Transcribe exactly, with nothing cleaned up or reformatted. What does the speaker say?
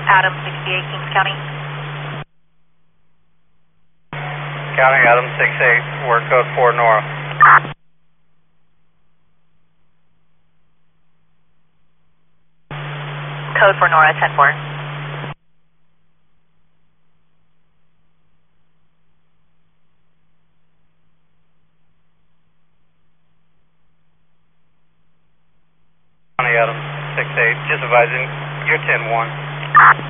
Adam sixty-eight, Kings County. County, Adam sixty-eight, work code four Nora. Code for Nora, ten four. County, Adam sixty-eight, just advising, you're ten one.